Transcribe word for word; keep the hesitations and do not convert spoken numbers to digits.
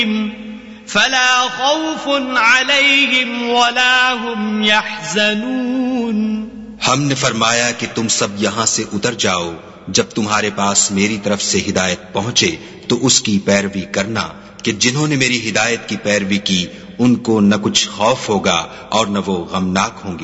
फला खौफुन अलैहिम वला हुम यहज़नून। हमने फरमाया कि तुम सब यहाँ से उतर जाओ। जब तुम्हारे पास मेरी तरफ से हिदायत पहुंचे तो उसकी पैरवी करना कि जिन्होंने मेरी हिदायत की पैरवी की उनको न कुछ खौफ होगा और न वो गमनाक होंगे।